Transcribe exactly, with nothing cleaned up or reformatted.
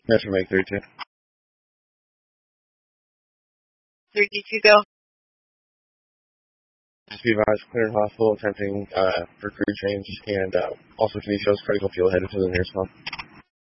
That's from Make three two. three D two go. Just be advised, clearing hospital, attempting uh, for crew change, and uh, also can you show us critical fuel headed to the nearest pump?